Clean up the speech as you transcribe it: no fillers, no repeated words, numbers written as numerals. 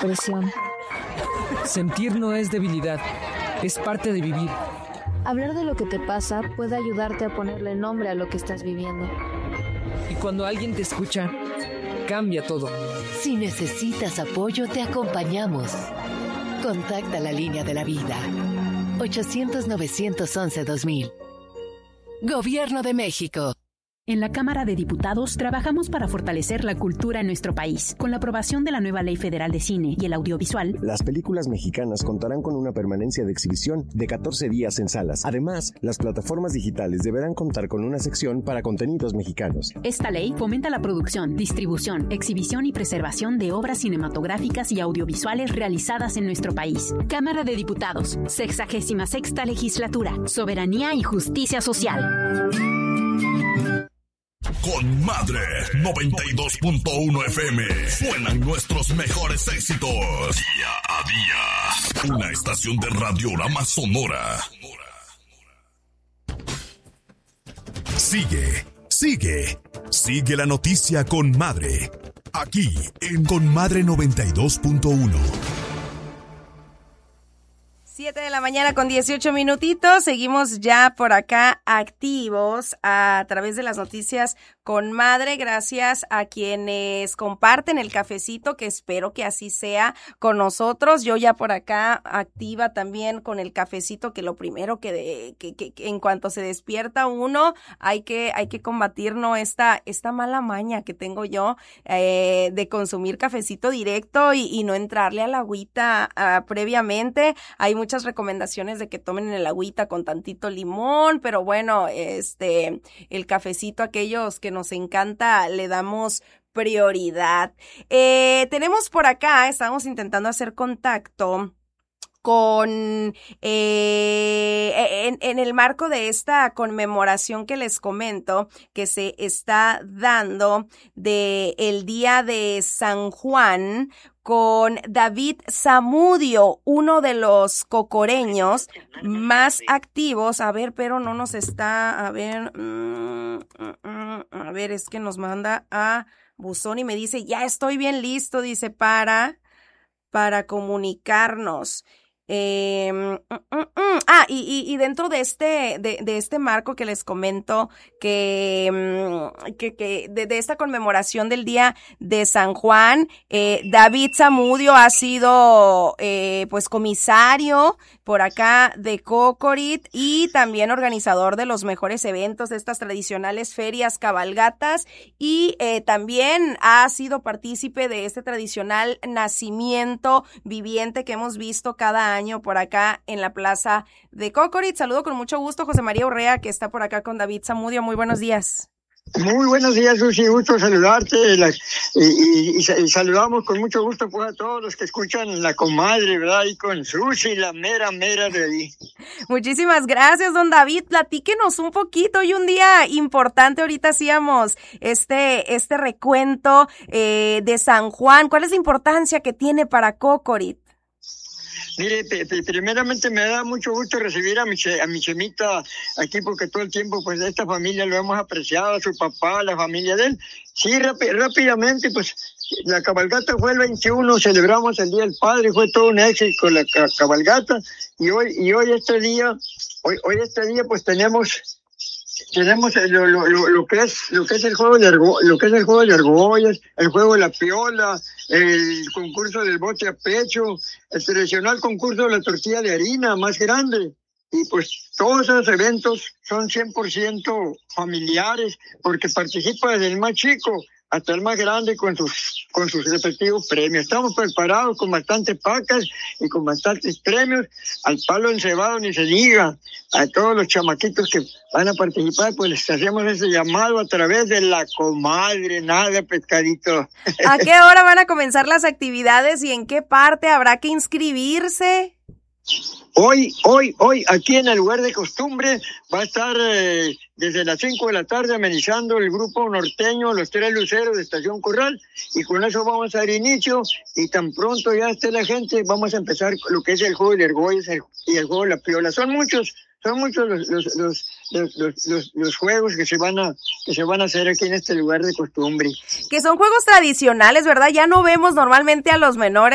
depresión. Sentir no es debilidad, es parte de vivir. Hablar de lo que te pasa puede ayudarte a ponerle nombre a lo que estás viviendo. Y cuando alguien te escucha, cambia todo. Si necesitas apoyo, te acompañamos. Contacta la línea de la vida. 800-911-2000. Gobierno de México. En la Cámara de Diputados trabajamos para fortalecer la cultura en nuestro país. Con la aprobación de la nueva Ley Federal de Cine y el Audiovisual, las películas mexicanas contarán con una permanencia de exhibición de 14 días en salas. Además, las plataformas digitales deberán contar con una sección para contenidos mexicanos. Esta ley fomenta la producción, distribución, exhibición y preservación de obras cinematográficas y audiovisuales realizadas en nuestro país. Cámara de Diputados, 66ª Legislatura, Soberanía y Justicia Social. Con Madre 92.1 FM suenan nuestros mejores éxitos día a día. Una estación de Radiorama Sonora. Sigue la noticia con Madre. Aquí en Con Madre 92.1. 7 de la mañana con 18 minutitos, seguimos ya por acá activos a través de las noticias con Madre, gracias a quienes comparten el cafecito, que espero que así sea con nosotros. Yo ya por acá activa también con el cafecito, que lo primero que en cuanto se despierta uno, hay que combatir, ¿no? esta mala maña que tengo yo de consumir cafecito directo y no entrarle a la agüita previamente. Hay muchas recomendaciones de que tomen el agüita con tantito limón, pero bueno, el cafecito, aquellos que nos encanta, le damos prioridad. Tenemos por acá, estamos intentando hacer contacto con en el marco de esta conmemoración que les comento que se está dando de el Día de San Juan, con David Zamudio, uno de los cocoreños más activos. A ver, pero no nos está, a ver, es que nos manda a buzón y me dice, ya estoy bien listo, dice, para comunicarnos. Y dentro de este marco que les comento, que de esta conmemoración del Día de San Juan, David Zamudio ha sido pues comisario por acá de Cocorit y también organizador de los mejores eventos, de estas tradicionales ferias, cabalgatas, y también ha sido partícipe de este tradicional nacimiento viviente que hemos visto cada año por acá en la plaza de Cocorit. Saludo con mucho gusto José María Urrea, que está por acá con David Zamudio. Muy buenos días. Muy buenos días, Susi, gusto saludarte y saludamos con mucho gusto pues a todos los que escuchan La Comadre, ¿verdad? Y con Susi, la mera de ahí. Muchísimas gracias, don David. Platíquenos un poquito, hoy un día importante, ahorita hacíamos este recuento de San Juan. ¿Cuál es la importancia que tiene para Cocorit? Mire, primeramente me da mucho gusto recibir a mi Chemita aquí, porque todo el tiempo pues de esta familia lo hemos apreciado, a su papá, la familia de él. Sí, rápidamente, pues la cabalgata fue el 21, celebramos el Día del Padre, fue todo un éxito la cabalgata, y hoy este día pues tenemos lo que es el juego de argollas, el juego de la piola, el concurso del bote a pecho, el tradicional concurso de la tortilla de harina más grande. Y pues todos esos eventos son 100% familiares, porque participa desde el más chico hasta el más grande con sus respectivos premios. Estamos preparados con bastantes pacas y con bastantes premios. Al palo encebado ni se diga. A todos los chamaquitos que van a participar, pues les hacemos ese llamado a través de La Comadre, nada de pescadito. ¿A qué hora van a comenzar las actividades y en qué parte habrá que inscribirse? Hoy, aquí en el lugar de costumbre, va a estar desde las 5 de la tarde amenizando el grupo norteño, los Tres Luceros de Estación Corral, y con eso vamos a dar inicio, y tan pronto ya esté la gente, vamos a empezar lo que es el juego de argollas y el juego de la piola. Son muchos los juegos que se van a hacer aquí en este lugar de costumbre. Que son juegos tradicionales, ¿verdad? Ya no vemos normalmente a los menores